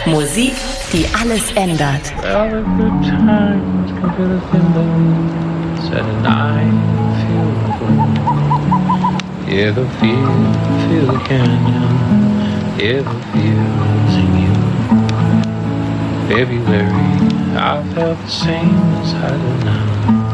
Musik, die alles ändert. Well, the good times can feel the thimble, said and I feel the flow. Hear the feel the canyon, hear the feels in you. February, I felt the same as I do now.